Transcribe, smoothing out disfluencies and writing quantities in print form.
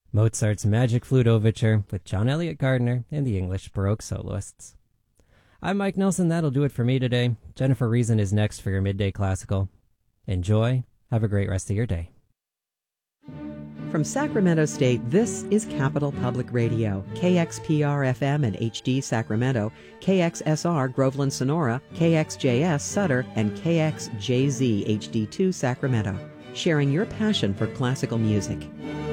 Mozart's Magic Flute Overture with John Elliott Gardner and the English Baroque Soloists. I'm Mike Nelson. That'll do it for me today. Jennifer Reason is next for your Midday Classical. Enjoy. Have a great rest of your day. From Sacramento State, this is Capital Public Radio, KXPR-FM and HD Sacramento, KXSR Groveland Sonora, KXJS Sutter, and KXJZ HD2 Sacramento, sharing your passion for classical music.